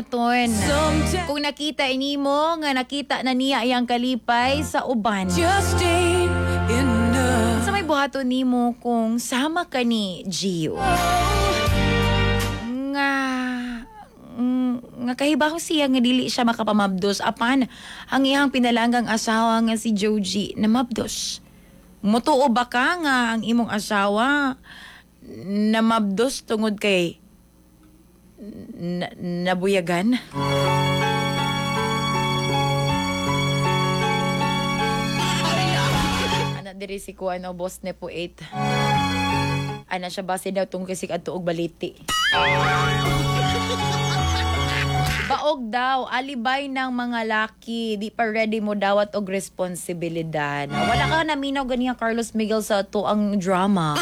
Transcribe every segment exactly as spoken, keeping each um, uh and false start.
buhaton. Kung nakita nimo nga nakita na niya iyang kalipay sa uban. Just ain't enough. Sa may buhaton nimo kung sama ka ni Gio. Nga mm, nga kahibahon siya nga dili siya makapamabdos apan ang iyang pinalanggang asawa nga si Joji na mabdos. Mutuo ba ka nga ang imong asawa na mabdos tungod kay na, nabuyagan? Ana diri si kuan o boss ne po eight. Ana siya base daw tungod kay sig adto og baliti. Baog daw, alibay ng mga laki, di pa ready mo dawat og responsibilidad. Wala ka naminaw ganiya Carlos Miguel sa to ang drama.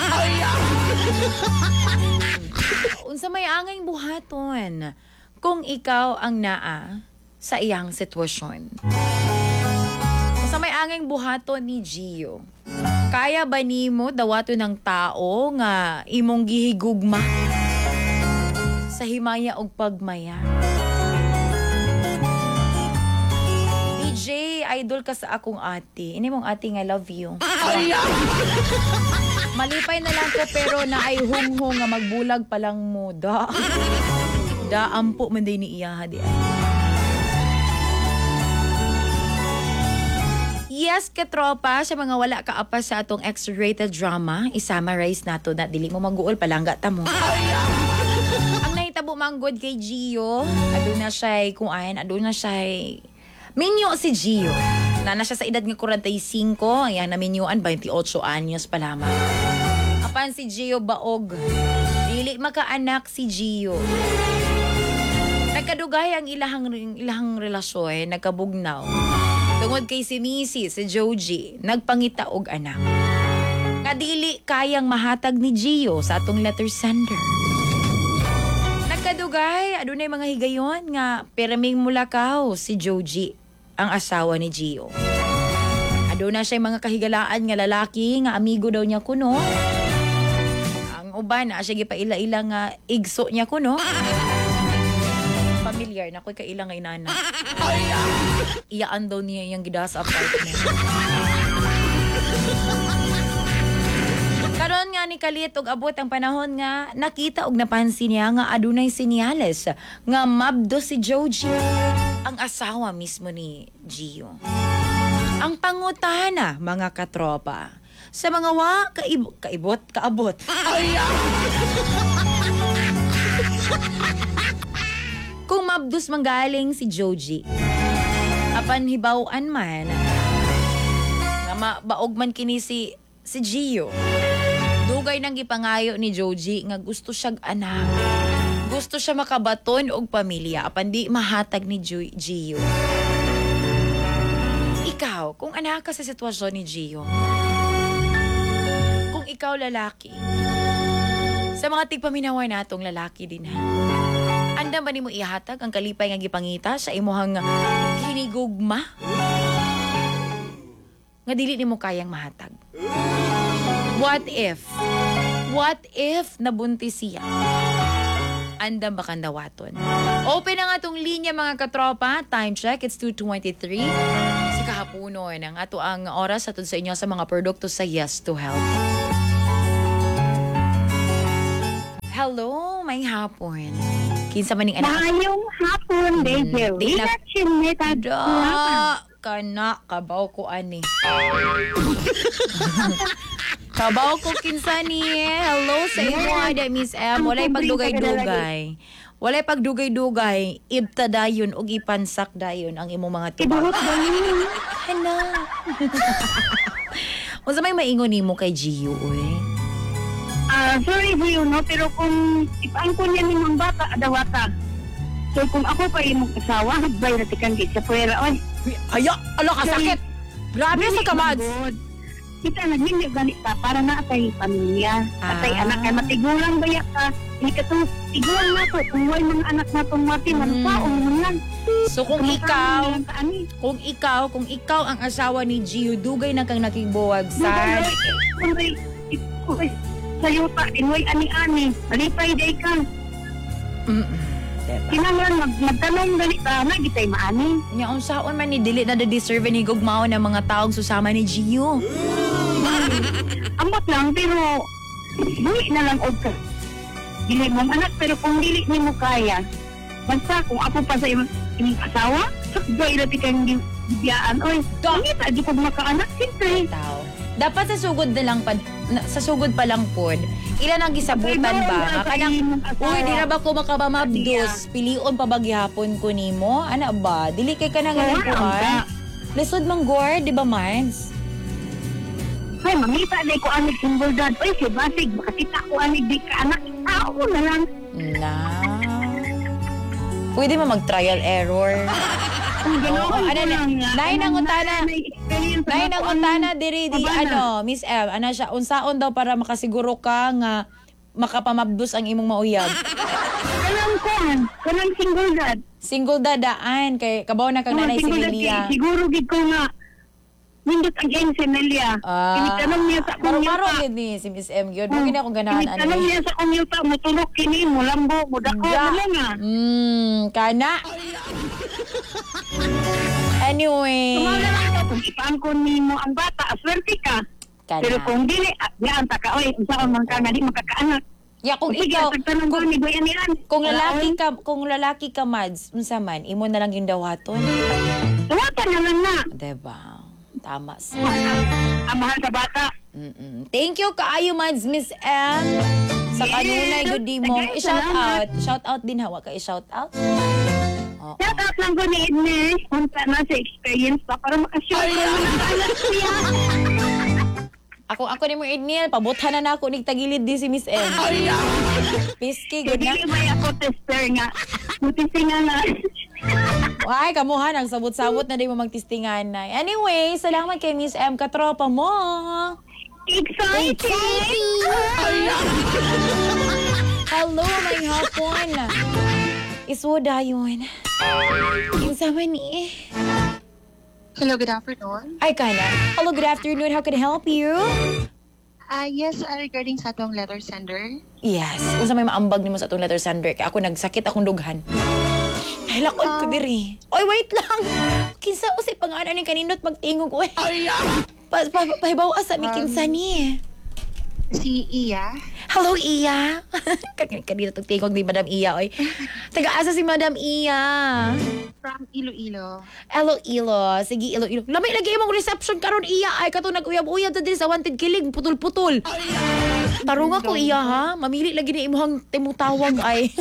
Unsa may angay buhaton kung ikaw ang naa sa iyang sitwasyon. Unsa may angay buhaton ni Gio. Kaya ba nimo dawaton ng tao nga imong gihigugma sa himaya og pagmaya? D J, idol ka sa akong ate. Ini mong ate nga love you. Malipay na lang ko pero na ay hunghong nga magbulag pa lang mo. Da. Da ampo man din ni iya di ay. Yes, katropa, sa mga wala ka apa sa atong X-rated drama, i-summarize nato na dili mo maguol palangga ta mo. Ang nahitabo manggod kay Gio, aduna siya kung ayan, aduna siya minyo si Gio. Nana siya sa edad nga forty-five, ayan na minyuan twenty-eight anyos pa lamang. Apan si Gio baog, dili makaanak si Gio. Nagkadugay ang ilahang ilahang relasyon, nagkabugnaw. Tungod kay si Missy, si Joji, nagpangita og anak. Nga dili kayang mahatag ni Gio sa atong letter sender. Nagkadugay, adunay mga higayon nga piraming mulakaw si Joji, ang asawa ni Gio. Aduna siya mga kahigalaan nga lalaki nga amigo daw niya kuno. Ang uban na siya gipaila-ila nga igso niya kuno. Familiar na ko'y kailang nga inana. Iyaan daw niya yung gidas apartment. Karon nga ni kalit og abot ang panahon nga nakita og napansin niya nga adunay sinyales nga mabdo si Joji, ang asawa mismo ni Gio. Ang pangutana, mga katropa, sa mga wa kaib- kaibot, kaabot. Kung mabdus manggaling si Joji, apan hibawan man, nga mabaog man kini si, si Gio, dugay nang gipangayo ni Joji nga gusto siyag anak. Gusto siya makabaton og pamilya, apan di mahatag ni Gio. Gio. Ikaw, kung anak ka sa sitwasyon ni Gio, kung ikaw lalaki, sa mga tigpaminawa natong lalaki din ha, anda ba ni mo ihatag ang kalipay nga gipangita sa imuhang hinigugma? Nga dili ni mo kayang mahatag. What if? What if nabuntis siya? Anda ba kandawaton? Open na nga tong linya mga katropa. Time check, it's two twenty-three. Si kahaponon ang ato ang oras atod sa inyo sa mga produkto sa Yes to Help. Hello, may hapon. Kinsa maning anak? Maayong hapon, D J. di na- Ina chinita. Da, kana, kabaw ko ani. Kabaw ko kinsa ni. Hello sa imo, ada Miss M. Walay pagdugay-dugay. Walay pagdugay-dugay. Ibta dayon og ipansak dayon ang imo mga tubag. Ibuhot ba niyo? Hala. Unsa may maingon nimo kay Gio, oy? Ah, sorry Gio, no? Pero kung ipaan ko niya ni mga bata, adawata. So kung ako pa yung asawa, hagbay na tikan git sa puwera, oy. Aya, ala ka sakit. Grabe sa kamads. Kita nagmindi galit ka para na atay pamilya. Atay Ah. anak ay matigulang baya ka. Hindi ka itong tigulang na to. Kung may mga anak na itong mati, Mm. manupaong naman. So kung Kumakain ikaw, yan ka, ani. kung ikaw, kung ikaw ang asawa ni Gio, dugay na kang nakibuwag sa Kundi, kundi, sayuta, inoy ani-ani. Malipay day ka. Mm. Diba? Kinanglan mag magtanong gali ta na gitay maani. Nya unsaon man ni dili na deserve ni gugmao ng mga taong susama ni Gio. Amot lang pero dili na lang og ka. Dili mo anak pero kung dili nimo kaya, basta kung ako pa sa imong imong asawa, sakto ila tikang biyaan oy. Dili ta di ko makaanak siyempre. Tao. Dapat sa sugod na lang pa, na- sa sugod pa lang pod. Ilan ang gisabutan ba? Kanang uy, di na ba ko makabamabdos? Pilion pa ba gihapon ko nimo? Ana ba? Dili kay kanang Wala, kuhan. amba. Lisod mang gord, di ba, Mads? Ay, mamita day ko anig single dad. Oy, si Basig, makakita ko anig di ka anak. Tao na lang. Na. Pwede mo mag-trial error. Ang ganoon Oo, ano ko na- lang nga. Nay, Ang nangutana. may experience Nay, ako, nangutana ang- diri di Kabana. ano, Miss M, ana siya unsaon daw para makasiguro ka nga makapamabdos ang imong mauyab. Kanang kuhan, kanang single dad. Single dadaan kay kabaw na kang Oo, nanay si single dad Lilia. kay- Siguro gid ko nga nindot ang gang si Nelia. Ah, Kinitanong niya sa akong maro yuta. gid ni si Miss M gyud. Mo gid akong ganahan ano. Kinitanong niya sa akong yuta, mutulok kini, mulambo, mudako, Ja. ano nga. Mm, kana. Anyway, Tumawala lang ako, kung ipaangkon ni mo ang bata, aswerte ka. kana. Pero kung dili, ah, yaan ta ka, oy, unsaon man ka nga di makakaanak. Ya kung Sige, ikaw tagtanong ko ni Boyan yan. kung lalaki ka, kung lalaki ka Mads, unsa man imo na lang yung dawaton. Tuwata na lang na. Diba? Tama. sa- Ang mahal sa bata. Mm-mm. Thank you kaayo Mads, Miss M. Sa Yes. kanunay good di mo. Again, I-shout salamat. out. Shout out din hawa ka i-shout out. Oo. Shout out lang ko ni Edne. Punta na sa experience pa para makasure ko na anak siya. Ako ako ni mo Edniel, pabuthan na na ako nig tagilid di si Miss M. Piski good na. Hindi ba ako tester nga. Mutisi nga na. Ay, kamuhan ang sabot-sabot na di mo magtistingan na. Anyway, salamat kay Miss M katropa mo. Exciting! Hello, may hapon. Iswo dayon. Kinsa man ni? Hello, good afternoon. Ay, kana. Hello, good afternoon. How can I help you? Ah, yes, ah, regarding sa atong letter sender. Yes. Unsa may maambag nimo sa atong letter sender kay ako nagsakit akong dughan. Ay, lakod ko diri. Oy, wait lang. Kinsa usay pangalan ni kaninot magtingog oy. Pa, pa, pahibaw sa mi kinsa ni. Si Iya. Hello, Iya. Kanina kanina tong tingog ni Madam Iya oy. Taga-asa si Madam Iya. From Iloilo. Ilo-ilo. Sige, ilo-ilo. Lamay lagi imong reception karon Iya ay katong nag-uyab-uyab ta din sa wanted kilig putol-putol. Tarong ako Iya ha. Mamili lagi ni imong timutawag ay.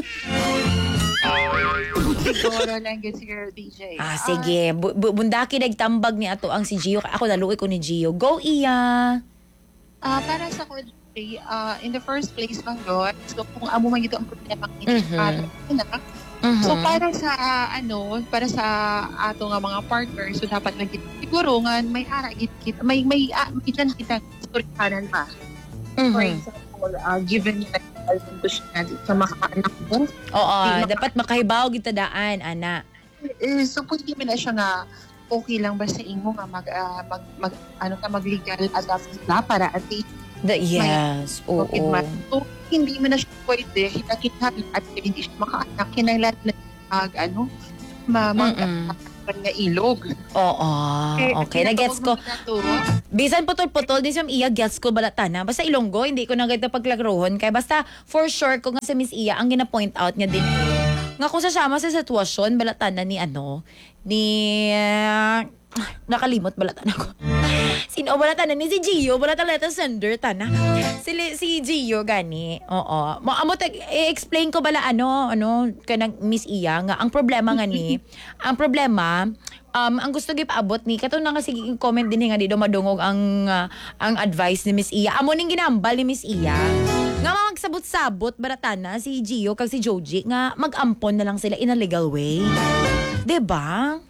Siguro lang good si girl D J. Ah, sige. Bu- bu- bundaki nagtambag ni ato ang si Gio. Ako naluoy ko ni Gio. Go, Iya. Ah, para sa ko, D J, ah, in the first place lang doon, so kung amo man ito ang problema ng Mhm. para na, Mhm. so para sa ah, ano, para sa ato nga mga partners, so dapat lagi siguro nga may ara git kit may may uh, may dyan kita storyanan pa. For Mhm. example, ah, given na siya sa mga anak mo, Oo, Di- dapat makahibaw kita daan, ana. eh, so pwede mo na siya nga okay lang ba sa imo nga mag, ah, mag, mag ano ka mag legal adapt na para at least The, yes, oo. okay man. So hindi mo na siya pwede kita-kita at hindi siya makaanak kinailan na mag ano ma mag Mm-mm. nga ilog. Oo, okay. Na-gets ko. Na Bisan putol-putol, di siya Iya, gets ko balatana. Basta Ilonggo, hindi ko na ganda paglagrohon. Kaya basta, for sure, kung nga sa Miss Iya, ang gina-point out niya din. Nga kung sasama sa sitwasyon, balatana ni ano, ni... ah, nakalimot balatan ako. Sino balatan ni si Gio, balatan letter sender tana. Si si Gio gani. Oo. Mo amo tag i-explain ko bala ano, ano kanang Miss Iya nga ang problema nga ni. Ang problema um ang gusto gi paabot ni kato na nga sige comment din nga di do madungog ang ah, ang advice ni Miss Iya. Amo ning ginambal ni Miss Iya. Nga magsabot-sabot baratana si Gio kag si Joji nga mag-ampon na lang sila in a legal way. 'Di ba?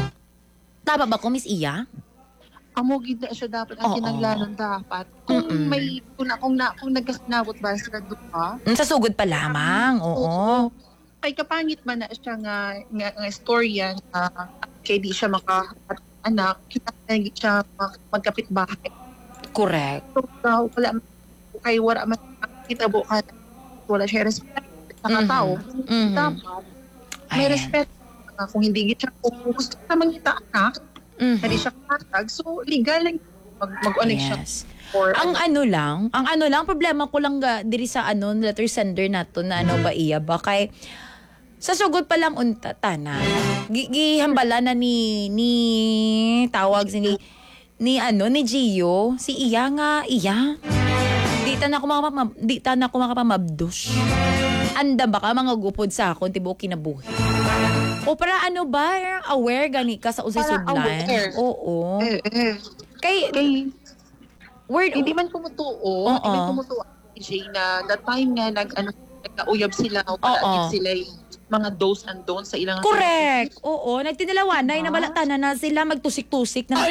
Tama ba ko, Miss Iya? amo gid na siya dapat Oo. ang kinanglanon dapat. Kung Mm-mm. may kung akong na kung nagkasnabot ba sila duha. Mm, Sa sugod pa lamang, oo. Kay kapangit man na siya nga nga, nga storya nga kay di siya maka anak, kita na siya mag- magkapit bahay. Correct. So, uh, wala kay wala man kita bukan wala siya respect sa mga Mhm. tao. Mhm. Dapat may Ayan. respeto. Uh, kung hindi gid siya, kung gusto ka mangita anak, Mhm. hindi siya katag, so legal lang mag mag-connect siya. Yes. For, Ang ano lang, ang ano lang, problema ko lang ga, diri sa ano, letter sender nato na ano ba iya ba? Kay, sa sugod pa lang unta, tana. Gi- Gihambala na ni, ni, tawag si ni, ni ano, ni Gio. Si iya nga, iya. Di ta na ako makapamab, di ta na ako makapamabdos. Anda ba ka mga gupod sa akon, tibo kinabuhi. O para ano ba, aware gani ka sa usay Para sudlan? aware. Oo. eh, eh. Kay, Kay, word, hindi man pumutuo, Oo. hindi man pumutuo ang D J na that time nga nag, ano, nagkauyab sila o Oo. palagit sila yung mga do's and don'ts sa ilang correct. Oo, nagtinalawanay na balatanan na sila magtusik-tusik na.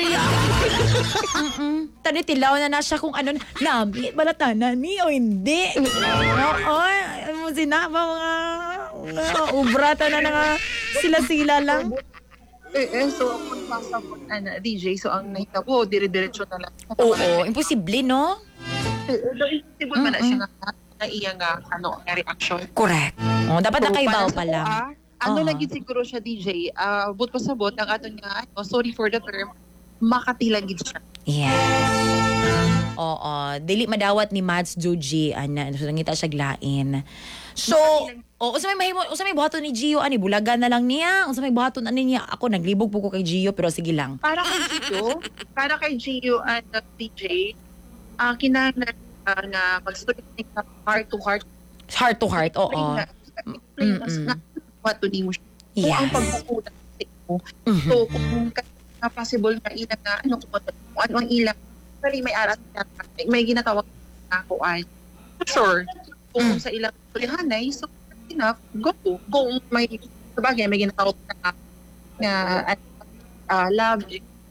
Mm-mm. Tanitilaw na na siya kung ano na, nami, balatanan ni o hindi. Oo, ano mo sina, mga, mga ubrata na nga sila-sila lang. Eh, eh, so kung pasa po, ano, D J, so ang nahitabo, dire-diretso na lang. Oo, imposible, no? Eh, eh, imposible man na Mm-mm. siya nga, na iya nga, ano, nga reaction. Correct. Oh, dapat So, nakaibaw para sa pa lang. kuha, ano Oo. lagi siguro siya, D J, ah, but pa sabot, ang aton nga, ano, sorry for the term, makatilagid siya. Yes. Oo, dili madawat ni Mads Joji ana so nangita siya glain. So, o usa may mahimo, usa may buhaton ni Gio ani bulagan na lang niya. Usa may buhaton ani niya. Ako naglibog po ko kay Gio pero sige lang. Para kay Gio, para kay Gio at uh, D J, ang kinahanglan uh, na mag-story sa heart to heart. Heart to heart, oo. Na, explain na Mm-mm. na what to mo siya. Kung Yes. ang pagkukulang mo. Mhm. So, kung ka possible na ilang na, ano, kung ano ang ilang, pero may arat na, may, may ginatawag na ako ay, sure, kung Mm. sa ilang tulihanay, so, enough, go. Kung may, sabagay, may ginatawag na, na, uh, love,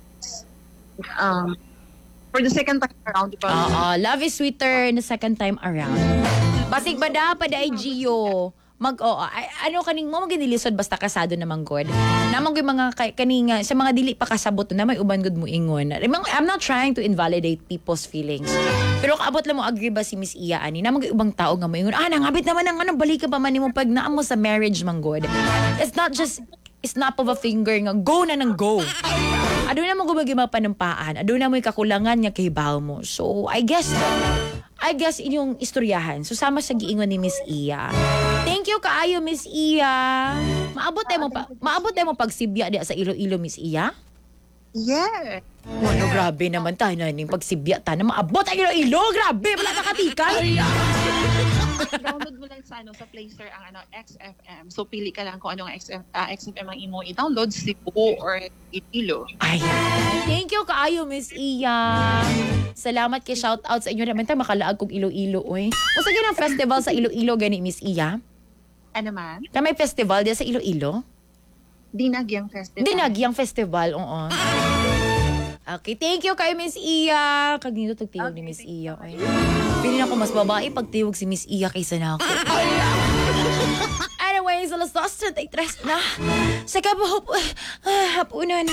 um, for the second time around, di ba? Oo, love is sweeter the second time around. Basig ba da pa da ay Gio? Mag oo, ay, ano kaning mo maginilisod basta kasado naman god. Namang gyud mga kay- kaninga sa mga dili pa kasabot na may uban gud mo ingon. Namang- I'm not trying to invalidate people's feelings. Pero kaabot lang mo agree ba si Miss Iya ani? Namang gyud ubang tao nga mo ingon, ah nangabit naman ang ano balik ka pa man nimo pag naa mo sa marriage man god. It's not just snap of a finger nga go na nang go. Ado na mo gumagima panumpaan. Ado na mo kakulangan nga kahibaw mo. So, I guess I guess inyong istoryahan. So, sama sa giingon ni Miss Iya. Thank you kaayo, Miss Iya. Maabot tayo mo pa, maabot tayo mo pagsibya di sa Iloilo, Miss Iya? Yeah. Ano, grabe naman tayo na yung pagsibya ta na maabot ang Iloilo. Grabe, wala nakatikan. Download mo lang sa ano sa Play Store ang ano X F M. So pili ka lang kung anong X F, ah, X F M ang imo i-download, Cebu or Iloilo. Ayan. Thank you kaayo, Miss Iya. Salamat kay shout out sa inyo naman tayo makalaag kong Iloilo, oy. Usa gyud ang festival sa Iloilo gani, Miss Iya? Ano man? Na may festival diya sa Iloilo? Dinagyang Festival. Dinagyang festival, oo. Okay, thank you kay Miss Iya. Kag nito tagtiwag ni Miss Iya. Ay. Pili na ko mas babae pag tiwag si Miss Iya kaysa na ako. Anyways, alas dos tres na. Sa kabuhop, ah, hapunan.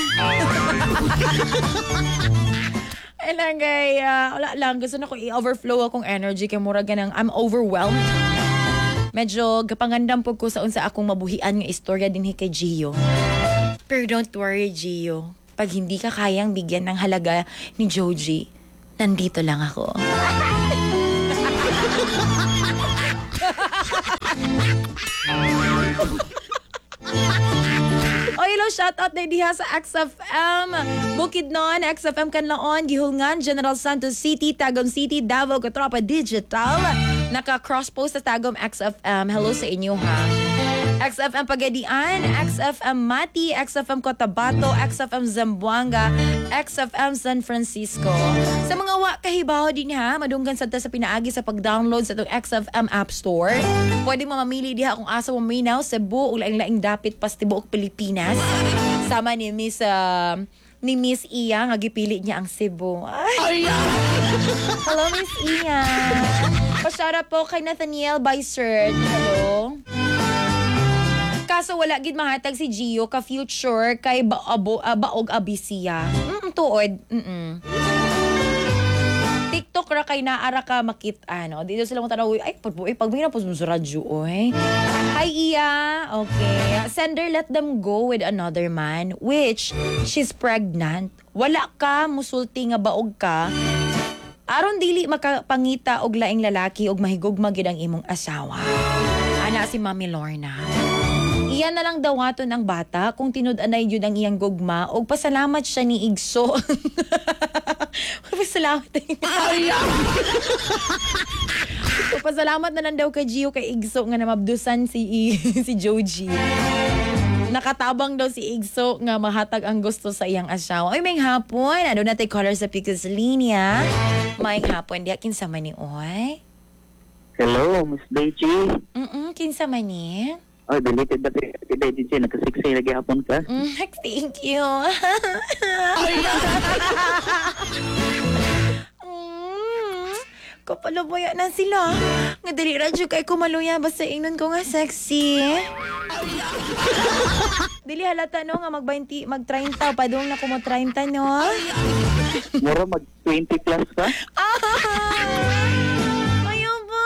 Ay lang gay, ah, wala lang. Gusto na ko i-overflow akong energy kay mura ganang I'm overwhelmed. Medyo gapangandam po ko sa unsa akong mabuhian nga istorya din kay Gio. Pero don't worry, Gio. Pag hindi ka kayang bigyan ng halaga ni Joji, nandito lang ako. O hello, shoutout na diha sa X F M. Bukidnon, X F M Kanlaon, Gihulngan, General Santos City, Tagum City, Davao, Katropa Digital. Naka-cross post sa Tagum X F M. Hello sa inyo ha. X F M Pagadian, X F M Mati, X F M Cotabato, X F M Zamboanga, X F M San Francisco. Sa mga wa kahibaw din ha, madunggan sa ta sa pinaagi sa pag-download sa itong X F M App Store. Pwede mo mamili diha kung asa mo minaw, Cebu, ug laing-laing dapit pas tibuok Pilipinas. Sama ni Miss uh, ni Miss Iya nga gipili niya ang Cebu. Ay. Hello Miss Iya. Pasyara po kay Nathaniel Bysert. Hello. Kaso wala gid mahatag si Gio ka future kay ba abo, uh, baog abisiya. Mm tuod. Mm. TikTok TikTok ra kay naara ka makita, no? Dito sila mo tanaw, ay, pag ay, pag may na po sa radyo, oy. Hi, Iya. Okay. Sender let them go with another man, which she's pregnant. Wala ka, musulti nga baog ka. Aron dili makapangita og laing lalaki og mahigugma gid ang imong asawa. Ana si Mami Lorna. Iyan na lang dawaton ang bata kung tinud-anay yun ang iyang gugma og pasalamat siya ni Igso. Pasalamat. So, pasalamat na lang daw kay Gio kay Igso nga namabdusan si si Joji. Nakatabang daw si Igso nga mahatag ang gusto sa iyang asawa. Ay, may hapon. Ano na tayo color sa Picos Linya? May hapon. Di kinsa man ni Oy? Hello, Miss Beijing. Mm-mm, kinsa man ni? Oh, deleted na kay Beijing. Nakasiksay lagi hapon ka. Mm, thank you. mm, kapalubaya na sila. Nga dali radyo kay kumaluya basta ingnon ko nga sexy. Dili halata no nga mag-twenty, mag-thirty pa dong na ko mo thirty no. Mura mag twenty plus ka? Ayaw ba?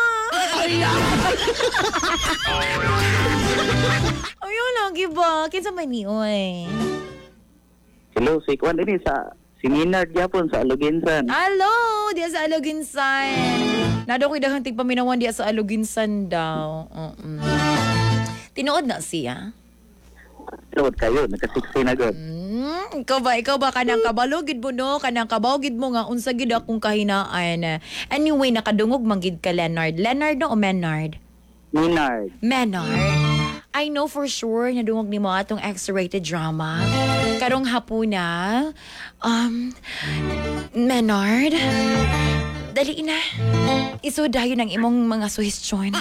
Ayaw lagi ba? Kinsa man ni oy? Hello, si Kwan din eh, sa seminar gyapon sa Aluginsan. Hello, diya sa Aluginsan. Nado ko dahang tigpaminawan diya sa Aluginsan daw. Uh-uh. Tinuod na siya. Tawad kayo, nakasiksay na god. Hmm, ikaw ba, ikaw ba kanang kabalogid mo no? Kanang kabawgid mo nga unsa gid akong kahinaan. Anyway, nakadungog manggid ka Leonard. Leonard no o Menard? Minard. Menard. I know for sure na dungog ni mo atong X-rated drama. Karong hapuna. Um, Menard. Dali na. Isudayon ang imong mga suhestyon.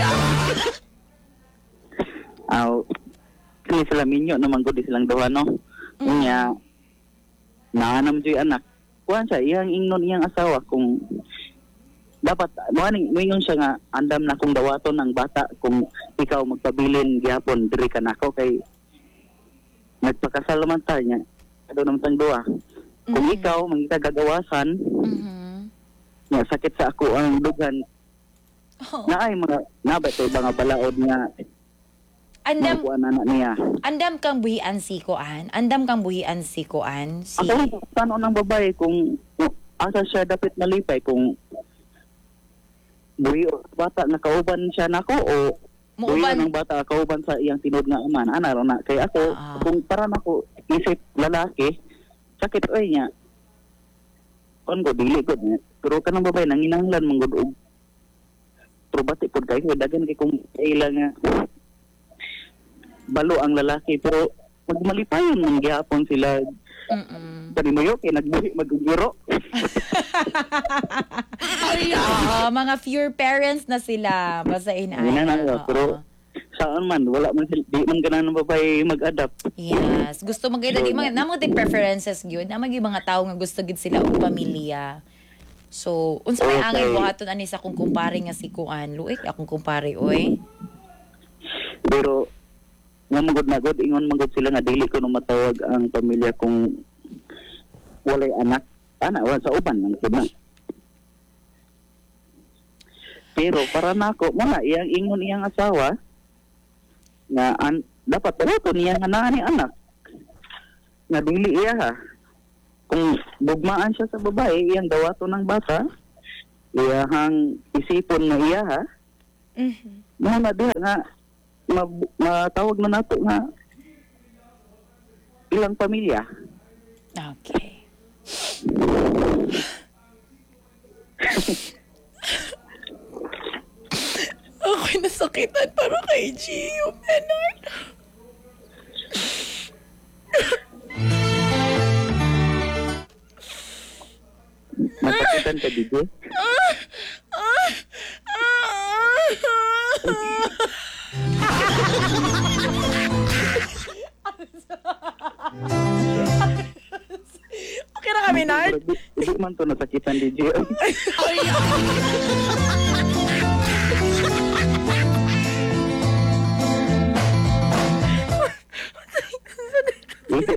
Aw, kini sila minyo naman gud silang duha no. Unya, naanam joy anak. Kuan siya, iyang ingnon iyang asawa kung dapat mo ning moingon siya nga andam na kung dawaton ang bata kung ikaw magpabilin gyapon diri ka nako kay nagpakasal man ta niya ado naman tang duha kung Mhm. ikaw mangita gagawasan Mhm. nga sakit sa ako ang dugan Oh. na ay mga nabay kay mga balaod nga Andam, kuan anak niya andam kang buhian si Kuan. Andam kang buhian si Kuan. Si... ako tano ng babae kung, kung asa siya dapat malipay kung buhi o bata na kauban siya nako o buhi Muuban. ng bata kauban sa iyang tinod nga aman ana ro na kay ako Ah. kung para nako isip lalaki sakit oy niya kon ko dili ko niya pero kanang babae nanginahanglan man gud og probati pud kay ko dagan kay kung ila nga balo ang lalaki pero magmalipayon man gyapon sila Mm-mm. panimuyo kay nagbuhi magugiro. Oo, mga fewer parents na sila. Basahin ay. Hindi na Oo. na, pero saan man, wala man sila, di man ganang ng babae mag-adapt. Yes. Gusto mag-ida. Di mga, namang din preferences yun. Namang yung mga tao nga gusto gid sila og pamilya. So, unsa may Okay. angay buhaton ani sa akong kumpare nga si Kuan. Luik akong kumpare, oy. Pero, nga magod na god, ingon magod sila nga dili ko nung matawag ang pamilya kung walay anak. Ana, wala sa uban, ang na. Pero para nako, muna, iyang ingon iyang asawa, na an, dapat dawaton niya nga naa ni anak. Nga dili iya ha. Kung bugmaan siya sa babae, iyang dawaton ng bata, iyahang isipon na iya ha. Mhm. Muna diha nga, ma, matawag na nato nga ilang pamilya. Okay. Ako'y nasakitan para kay Gio, Menard. Masakitan ka, D J? Okay na kami, Nard? Hindi man to nasakitan, D J.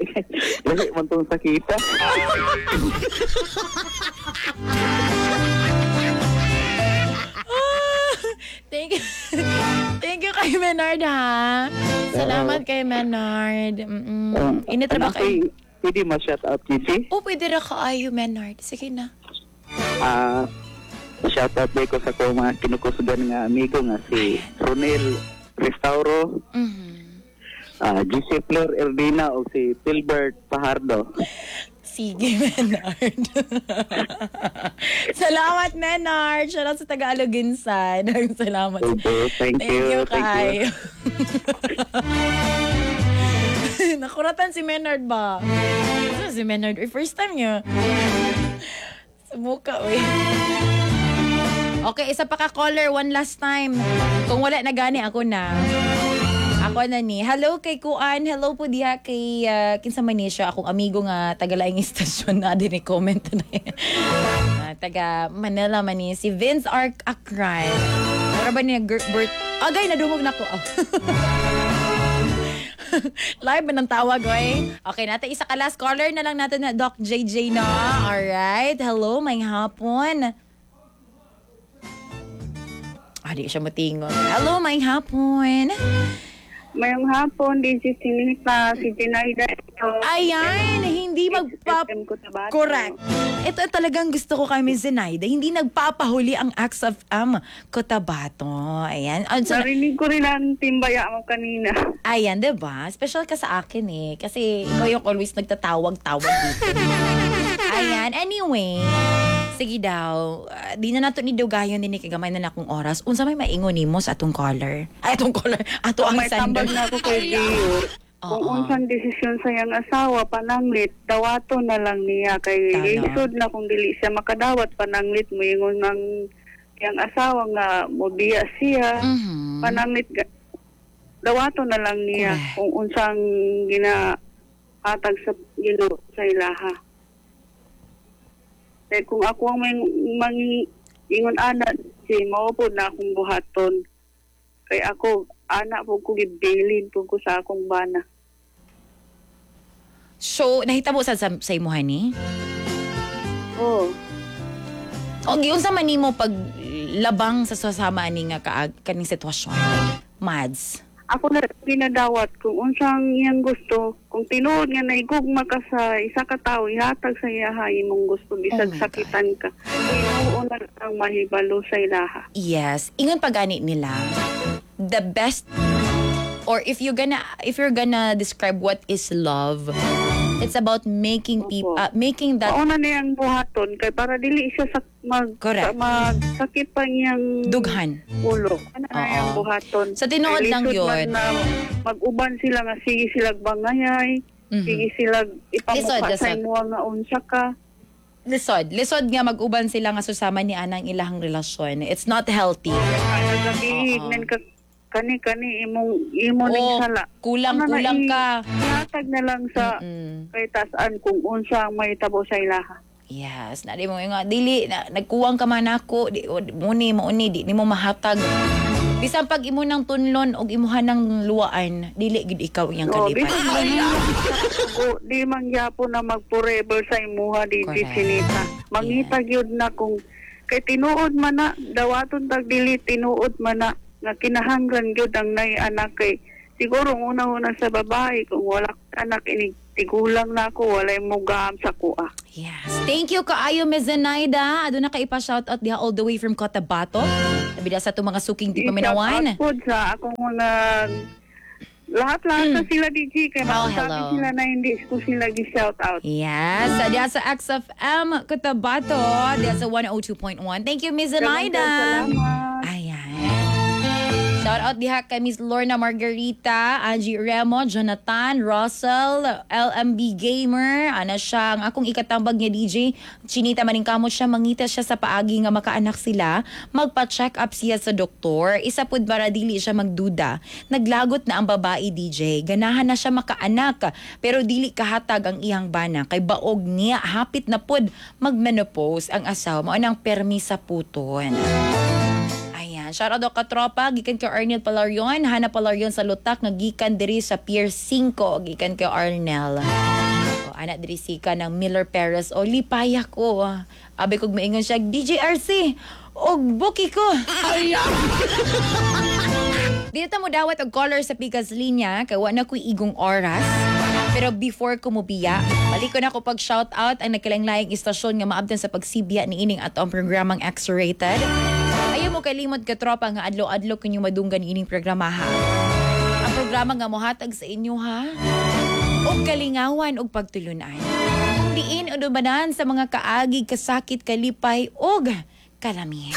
Dili man to sakita. Thank you. Thank you kay Menard, ha? Salamat kay Menard. Mm-mm. Init ra ba kayo? Pwede ma-shout out, Gigi? Oh, pwede ra kaayo, Menard. Sige na. Ah, shout out day ko sa ko mga kinukusugan nga amigo nga si Ronel Restauro, Mhm. ah G C Flor Erdina o si Pilbert Pajardo. Sige, Menard. Salamat, Menard. Shoutout sa Tagalog-Insan. Salamat. Okay, thank, Thank you, Thank you. kayo. Nakuratan si Menard ba? Ano si Menard? Uy, first time niya. Sa mukha, uy. Okay, isa pa ka caller. One last time. Kung wala na gani, ako na. Ako na ni. Hello kay Kuan. Hello po diha kay uh, Kinsa Manisha. Akong amigo nga taga-laing istasyon na din i-comment na yan. uh, taga Manila man ni. Si Vince Arc Akray. Para ba niya Bert? Agay, nadumog na ko. Oh. Live ba ng tawag, oy? Okay, natin isa ka last caller na lang natin na Doc J J na. Alright. Hello, may hapon. Ah, di siya matingon. Hello, may hapon. Mayong hapon, din si Sinita, si Jinaida. Ayan, hindi magpap... Correct. Ito talagang gusto ko kay Miz Zenaida. Hindi nagpapahuli ang Acts of M. Cotabato. Ayan. Also, Narinig ko rin ang timbaya mo kanina. ayan, diba? Special ka sa akin eh. Kasi ikaw yung always nagtatawag-tawag dito. Ayan. Anyway, sige daw. Uh, di na nato ni Dugayon din ni kagamay na nakong oras. Unsa may maingon nimo sa atong caller? Ay, atong caller. Ato ang May tambal sandal. na ako kay Gio. Kung Oo. unsang desisyon sa iyang asawa, pananglit, dawato na lang niya. Kay Tama. lisod na kung dili siya makadawat, pananglit mo yung ng iyang asawa nga mobiya siya. Mhm. Pananglit, ga- dawato na lang niya Correct. kung unsang ginahatag sa Ginoo sa ilaha. Kaya kung ako ang may mangingon ana, si mao po na akong buhaton. Kay ako, anak po ko gibilin po ko sa akong bana. So, nahitabo sa sa, sa imuhan ni? Oo. O, unsa man nimo pag labang sa sasama ani nga kaag kaning sitwasyon? Mads. Ako na ginadawat kung unsang iyang gusto. Kung tinuod nga naigugma ka sa isa ka tawo, ihatag sa iyaha imong gusto. Bisag Oh my sakitan ka. Tinuod na ang mahibalo sa ilaha. Yes, ingon pa gani nila. The best, or if you gonna if you're gonna describe what is love, it's about making people uh, making that Mauna na yung buhaton kay para dili siya sa mag, Correct. sa magsakit pa niyang dughan. ulo. Ano na Oo. yung buhaton. Sa tinuod Kay lang lisod yun. man na mag-uban sila nga sige sila bangayay, Mhm. sige sila Lisod, ipamukha lisod. sa imo nga unsa ka. Lisod, lisod nga mag-uban sila nga susama ni anang ilahang relasyon. It's not healthy. Kaya gabi Oo. nen ka kani kani imong imo ning Oo, sala. kulang Ano na kulang i- ka. Ihatag na lang sa Mm-mm. kay tasaan kung unsa ang may tabo sa ilaha. Yes, na di mo nga dili na, nagkuwang ka man ako, di o, di- muni mo ni di nimo mahatag. Bisan pag imo nang tunlon og imuhan ng luwaan, dili gid ikaw iyang Oh, kalipat. bisan man o, di man gyapon na mag-forever sa imuha di di Correct. sinita. Mangita gyud na kung kay tinuod man na dawaton tag dili tinuod man na nga kinahanglan gyud ang nay anak kay siguro una-una sa babae kung wala ka anak ini tigulang na ako walay mo gaham sa kuha. Yes. Thank you kaayo Miz Zenaida. Ado na kay pa shout out diha all the way from Cotabato. Sabi da sa to mga suking di paminawan. I-shout out po sa akong mga lahat-lahat na sila D J kay Oh, masasabi hello. sila na hindi ko sila gi-shout out. Yes, sa diha sa X F M Cotabato, diha sa one oh two point one. Thank you Miz Zenaida. Salamat. Ayan. Shout out diha kay Miss Lorna Margarita, Angie Remo, Jonathan, Russell, L M B Gamer. Ana siya, ang akong ikatambag niya D J. Chinita maning kamot siya, mangita siya sa paagi nga makaanak sila. Magpa-check up siya sa doktor. Isa pud para dili siya magduda. Naglagot na ang babae D J. Ganahan na siya makaanak. Pero dili kahatag ang iyang bana. Kay baog niya, hapit na pud magmenopause ang asawa. Mao nang permi sa puton. Ayan, shout out ka tropa, gikan kay Arnel Palarion, Hana Palarion sa Lutak, nga gikan diri sa Pier five, gikan kay Arnel. O, anak diri sika ng Miller Perez o lipaya ko. Abi kog maingon siya, D J R C, og buki ko. Dito mo dawat og caller sa Pikas Linya, kay wa na ko'y igong oras. Pero before ko mubiya, balik ko na ko pag shout out ang nagkalaing-laing istasyon nga maabdan sa pagsibya ni ining ato ang programang X-Rated. Ayaw mo kalimot ka tropa nga adlaw-adlaw kunyo madunggan ni ining programa ha. Ang programa nga mohatag sa inyo ha. Og kalingawan og pagtulunan. Diin o dumanan sa mga kaagig, kasakit, kalipay og kalami.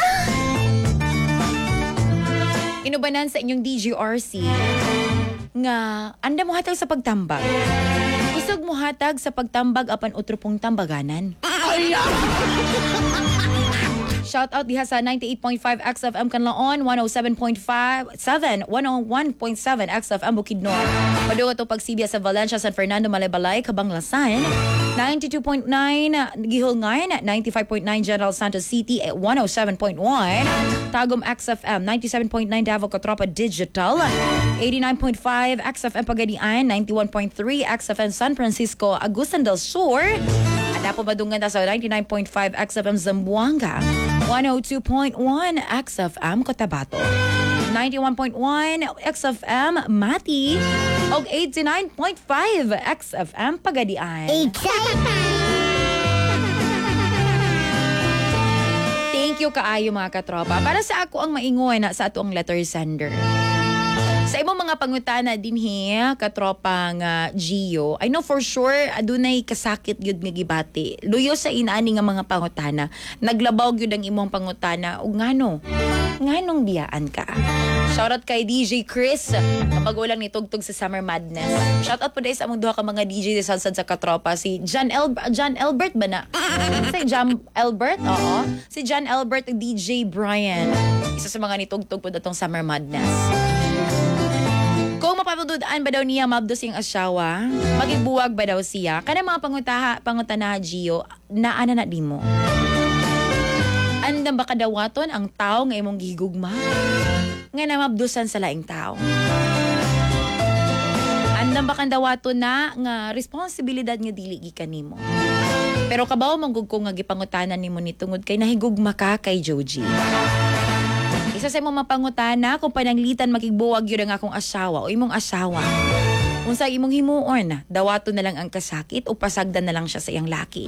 Inubanan sa inyong D J R C nga anda mo hatag sa pagtambag. Isog mo hatag sa pagtambag apan otro pong tambaganan. Shout out diha sa ninety-eight point five X F M Kanlaon, one oh seven point five seven, one oh one point seven X F M Bukidnon. Padugo to pagsibya sa Valencia, San Fernando, Malaybalay, Cabanglasan, ninety-two point nine Gihulngan, ninety-five point nine General Santos City, one oh seven point one Tagum X F M, ninety-seven point nine Davao Cotropa Digital, eighty-nine point five X F M Pagadian, ninety-one point three X F M San Francisco, Agusan del Sur. Ada po madungan ta sa ninety-nine point five X F M Zamboanga, one oh two point one X F M Cotabato, ninety-one point one X F M Mati, og eighty-nine point five X F M Pagadian. Thank you kaayo mga katropa. Para sa ako ang maingon na sa ato ang letter sender. Sa imong mga pangutana dinhi katropang uh, Gio, I know for sure adunay kasakit gyud nga gibati. Luyo sa inaani nga mga pangutana, naglabaw gyud ang imong pangutana ug ngano? Nganong biyaan ka? Shoutout kay D J Chris, kapag ulang nitugtog sa Summer Madness. Shoutout po dahil sa among duha ka mga D J sa sad sa katropa, si John El John Elbert ba na? Si John Elbert? Oo. Si John Elbert, D J Brian. Isa sa mga nitugtog po datong Summer Madness. Kung mapapagdudaan ba daw niya mabdos yung asawa, magigbuwag ba daw siya, kana mga pangutaha, pangutana Gio, naana na di mo. Andam ba kadawaton ang tao nga imong gihigugma? Nga na mabdusan sa laing tao. Andam ba kandawaton na nga responsibilidad nga dili gikan nimo. Pero kabaw manggug ko nga gipangutanan nimo ni tungod kay nahigugma ka kay Joji. Isa sa imong mapangutana kung pananglitan makigbuwag yun ang akong asawa o imong asawa. Kung sa imong himuon, dawato na lang ang kasakit o pasagdan na lang siya sa iyang laki.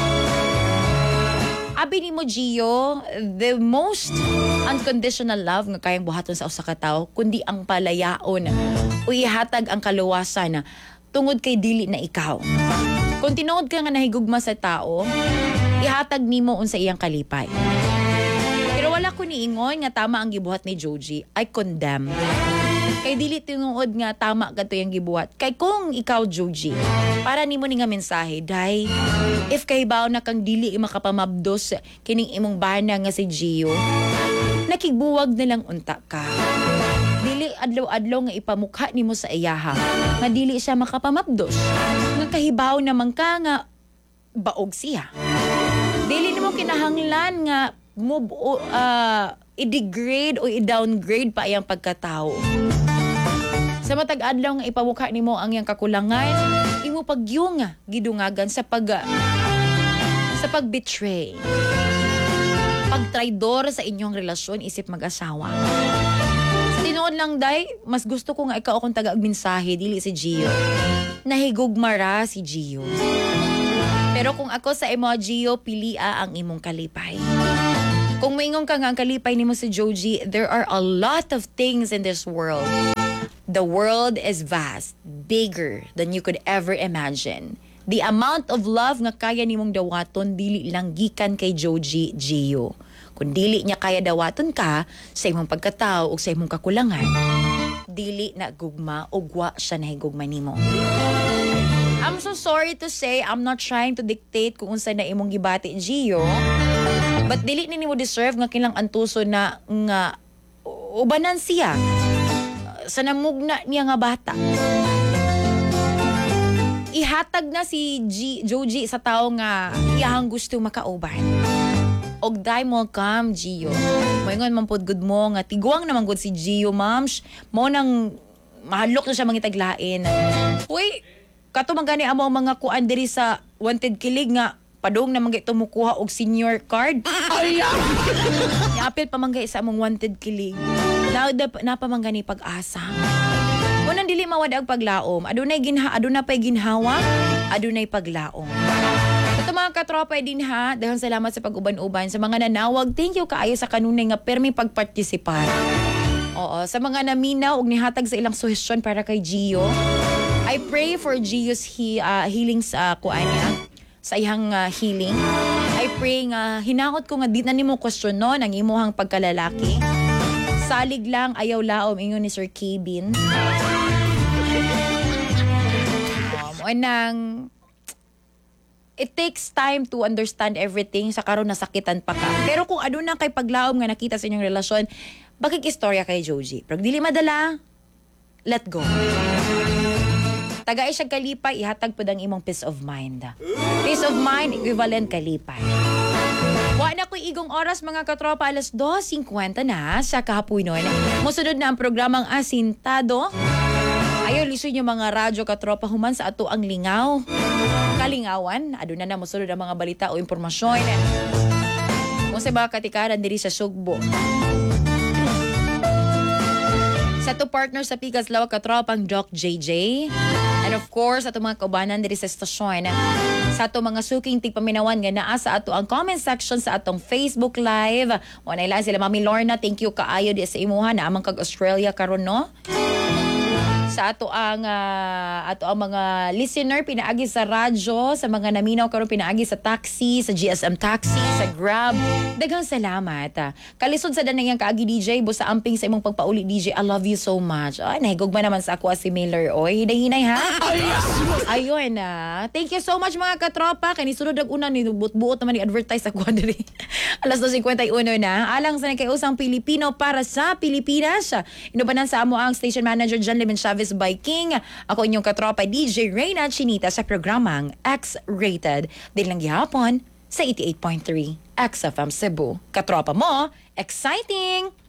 Abi ni mo, Gio, the most unconditional love nga kayang buhaton sa usa ka tawo kundi ang palayaon o ihatag ang kaluwasan tungod kay dili na ikaw. Kung tinuod ka nga nahigugma sa tao, ihatag nimo unsa iyang kalipay. Wala ko niingon nga tama ang gibuhat ni Joji, I condemn. Kay dili tinuod nga tama kadto yung gibuhat. Kay kung ikaw Joji, para nimo ni nga mensahe, day, if kay baw na kang dili makapamabdos kining imong bana nga si Gio, nakigbuwag na lang unta ka. Dili adlaw-adlaw nga ipamukha nimo sa iyaha, nga dili siya makapamabdos. Nga kahibaw naman ka nga baog siya. Dili nimo kinahanglan nga mo uh, i-degrade o i-downgrade pa iyang pagkatao. Sa matag adlaw nga ipamukha nimo ang iyang kakulangan, imo pagyong gidungagan sa pag uh, sa pag-betray. Pagtraidor sa inyong relasyon isip mag-asawa. Sa tinuod lang day, mas gusto ko nga ikaw akong taga-mensahe dili si Gio. Nahigugmara si Gio. Pero kung ako sa imo Gio, pilia ang imong kalipay. Kung maingon ka nga ang kalipay nimo si Joji, there are a lot of things in this world. The world is vast, bigger than you could ever imagine. The amount of love nga kaya nimong dawaton dili lang gikan kay Joji Gio. Kung dili niya kaya dawaton ka sa imong pagkatao o sa imong kakulangan, dili na gugma o gwa siya nahigugma nimo. I'm so sorry to say, I'm not trying to dictate kung unsa na imong gibati Gio. But dili ni mo deserve nga kilang antuso na nga ubanan siya sa namugna niya nga bata. Ihatag na si G- Joji sa tao nga iyahang gusto makauban. Og day mo come Gio. Moingon man pod good mo nga tiguang naman good si Gio, ma'ams. Mo nang mahalok na siya mangitaglain. Uy, kato man gani amo mga kuan diri sa wanted kilig nga padung na manggay tumukuha og senior card. Ay! Niapil pa manggay sa among wanted kilig. Na napamanggani pag-asa. Unang dili mawad ang paglaom, adunay ginha, aduna pay ginhawa, adunay paglaom. Ito mga katropa din ha, dahil salamat sa pag-uban-uban sa mga nanawag. Thank you kaayo sa kanunay nga permi pagpartisipar. Oo, sa mga naminaw og nihatag sa ilang suhestyon para kay Gio. I pray for Gio's he, uh, healing sa kuan niya, sa ihang uh, healing. I pray nga hinakot ko nga di na nimo questionon ang imuhang pagkalalaki. Salig lang, ayaw laom, ingon ni Sir Kevin. Um, anang, it takes time to understand everything sa karon nasakitan pa ka. Pero kung ano na kay paglaom nga nakita sa inyong relasyon, bakit istorya kay Joji? Pero dili madala, let go. Tagay siya kalipay, ihatag po ang imong peace of mind. Peace of mind, equivalent kalipay. Wa na ko igong oras mga katropa, alas dos fifty na sa kahapoy nun. Musunod na ang programang Asintado. Ayaw lisod yung mga radyo katropa human sa ato ang lingaw. Kalingawan, aduna na musunod ang mga balita o impormasyon. Kung sa mga katikaran diri sa Sugbo. Sa to partner sa Pikas Lawak katropang Doc J J. And of course, ato mga kaubanan diri sa estasyon. Sa ato mga suking tigpaminawan nga naa sa ato ang comment section sa atong Facebook Live. O na ilan sila Mami Lorna, thank you kaayo di sa imuha na amang kag Australia karon no. Sa ato ang uh, ato ang mga listener pinaagi sa radyo, sa mga naminaw karon pinaagi sa taxi, sa G S M taxi, sa Grab. Daghang salamat. Kalisod sa danayang kaagi D J, busa amping sa imong pagpauli D J. I love you so much. Ay, nahigugma naman sa ako si Miller. Oy, hinay-hinay ha. Ayun na. Thank you so much mga katropa. Kani sunod ang una ni buot-buot naman i-advertise ako diri. alas dos fifty-one na. Alang sa nakayusang Pilipino para sa Pilipinas. Inubanan sa amo ang station manager John Lemon Chavez by King. Ako inyong katropa D J Reyna Chinita sa programang X-Rated. Din lang gihapon sa eighty-eight point three X F M Cebu. Katropa mo, exciting!